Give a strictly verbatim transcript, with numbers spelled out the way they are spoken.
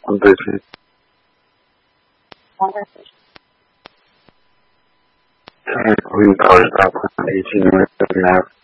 I'm busy. Can we call it up eighteen minutes and a half?